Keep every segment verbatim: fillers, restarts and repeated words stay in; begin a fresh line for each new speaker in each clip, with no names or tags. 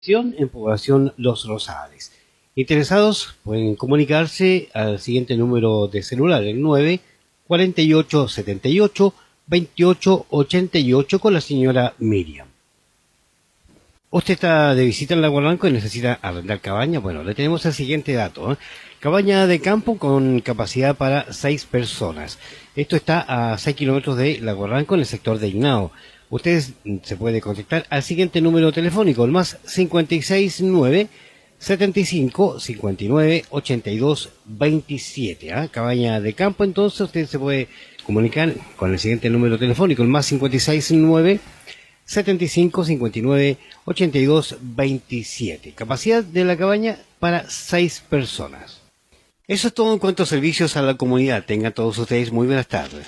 en población Los Rosales. Interesados pueden comunicarse al siguiente número de celular, el nueve cuarenta y ocho setenta y ocho veintiocho ochenta y ocho, con la señora Miriam. Usted está de visita en Lago Blanco y necesita arrendar cabaña. Bueno, le tenemos el siguiente dato, ¿eh? Cabaña de campo con capacidad para seis personas. Esto está a seis kilómetros de Lago Blanco, en el sector de Hinao. Ustedes se puede contactar al siguiente número telefónico, el más cincuenta y seis nueve setenta y cinco cincuenta y nueve ochenta y dos veintisiete. ¿eh? Cabaña de campo, entonces usted se puede comunicar con el siguiente número telefónico, el más cincuenta y seis nueve setenta y cinco cincuenta y nueve ochenta y dos veintisiete. Capacidad de la cabaña para seis personas. Eso es todo en cuanto a servicios a la comunidad. Tengan todos ustedes muy buenas tardes.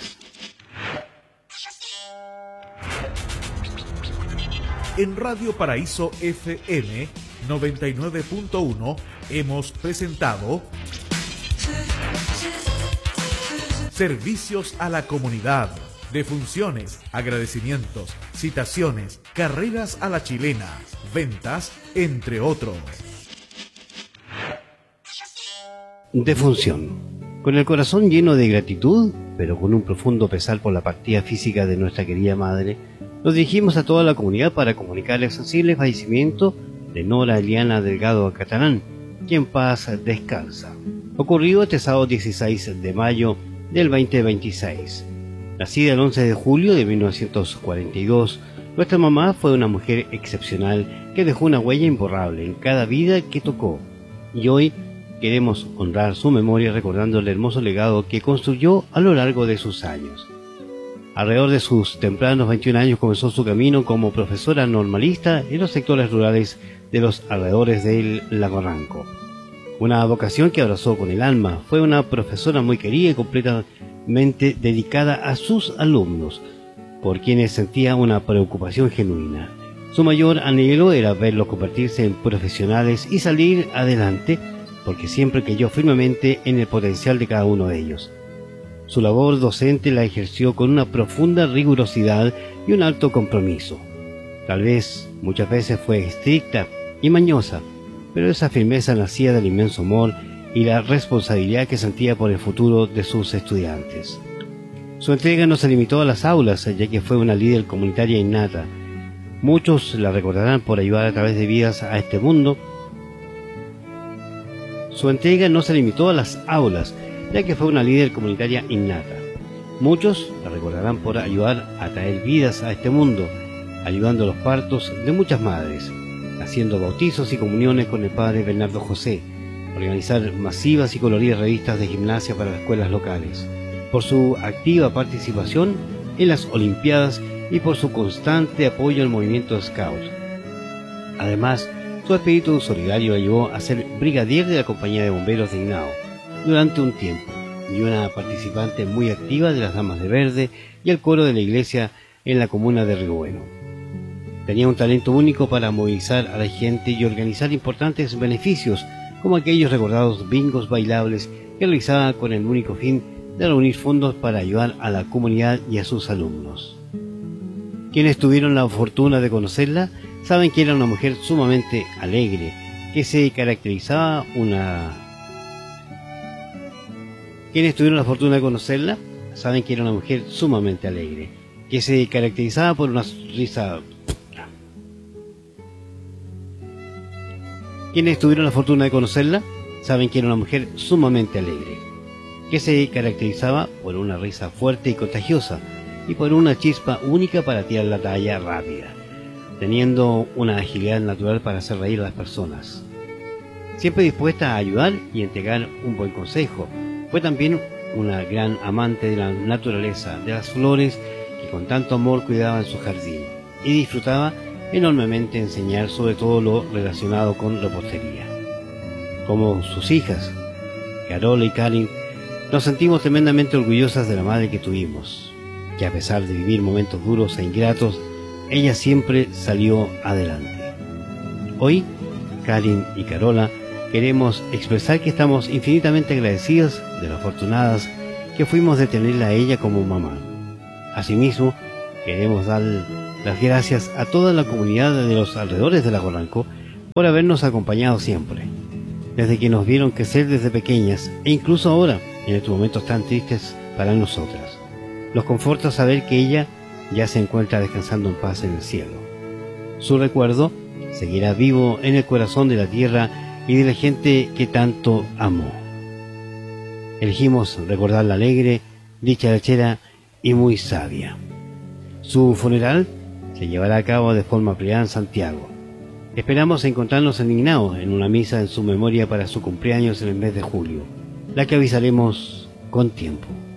En Radio Paraíso F M noventa y nueve punto uno hemos presentado Servicios a la Comunidad, defunciones, agradecimientos, citaciones, carreras a la chilena, ventas, entre otros.
Defunción. Con el corazón lleno de gratitud, pero con un profundo pesar por la partida física de nuestra querida madre, nos dirigimos a toda la comunidad para comunicar el sensible fallecimiento de Nora Eliana Delgado Catalán, quien en paz descansa. Ocurrió este sábado dieciséis de mayo del veinte veintiséis. Nacida el once de julio de mil novecientos cuarenta y dos, nuestra mamá fue una mujer excepcional que dejó una huella imborrable en cada vida que tocó, y hoy queremos honrar su memoria recordando el hermoso legado que construyó a lo largo de sus años. Alrededor de sus tempranos veintiún años comenzó su camino como profesora normalista en los sectores rurales de los alrededores del Lago Ranco. Una vocación que abrazó con el alma. Fue una profesora muy querida y completamente dedicada a sus alumnos, por quienes sentía una preocupación genuina. Su mayor anhelo era verlos convertirse en profesionales y salir adelante, porque siempre creyó firmemente en el potencial de cada uno de ellos. Su labor docente la ejerció con una profunda rigurosidad y un alto compromiso. Tal vez muchas veces fue estricta y mañosa, pero esa firmeza nacía del inmenso amor y la responsabilidad que sentía por el futuro de sus estudiantes. Su entrega no se limitó a las aulas, ya que fue una líder comunitaria innata. Muchos la recordarán por ayudar a través de vidas a este mundo. Su entrega no se limitó a las aulas, ya que fue una líder comunitaria innata. Muchos la recordarán por ayudar a traer vidas a este mundo, ayudando a los partos de muchas madres, haciendo bautizos y comuniones con el padre Bernardo José, organizar masivas y coloridas revistas de gimnasia para las escuelas locales, por su activa participación en las Olimpiadas y por su constante apoyo al movimiento Scout. Además, su espíritu solidario la llevó a ser brigadier de la compañía de bomberos de Hinao durante un tiempo, y una participante muy activa de las Damas de Verde y el coro de la iglesia en la comuna de Río Bueno. Tenía un talento único para movilizar a la gente y organizar importantes beneficios, como aquellos recordados bingos bailables que realizaba con el único fin de reunir fondos para ayudar a la comunidad y a sus alumnos. Quienes tuvieron la fortuna de conocerla saben que era una mujer sumamente alegre, que se caracterizaba una... Quienes tuvieron la fortuna de conocerla saben que era una mujer sumamente alegre, que se caracterizaba por una risa... Quienes tuvieron la fortuna de conocerla saben que era una mujer sumamente alegre, que se caracterizaba por una risa fuerte y contagiosa, y por una chispa única para tirar la talla rápida, teniendo una agilidad natural para hacer reír a las personas. Siempre dispuesta a ayudar y entregar un buen consejo, fue también una gran amante de la naturaleza, de las flores, que con tanto amor cuidaba en su jardín, y disfrutaba enormemente enseñar sobre todo lo relacionado con repostería. Como sus hijas, Carola y Karin, nos sentimos tremendamente orgullosas de la madre que tuvimos, que a pesar de vivir momentos duros e ingratos, ella siempre salió adelante. Hoy, Karin y Carola queremos expresar que estamos infinitamente agradecidos de lo afortunadas que fuimos de tenerla a ella como mamá. Asimismo, queremos dar las gracias a toda la comunidad de los alrededores de Lago Blanco por habernos acompañado siempre, desde que nos vieron crecer desde pequeñas e incluso ahora, en estos momentos tan tristes para nosotras. Nos conforta saber que ella ya se encuentra descansando en paz en el cielo. Su recuerdo seguirá vivo en el corazón de la tierra y de la gente que tanto amó. Elegimos recordarla alegre, dicharachera y muy sabia. Su funeral se llevará a cabo de forma privada en Santiago. Esperamos encontrarnos en Ignao en una misa en su memoria para su cumpleaños en el mes de julio, la que avisaremos con tiempo.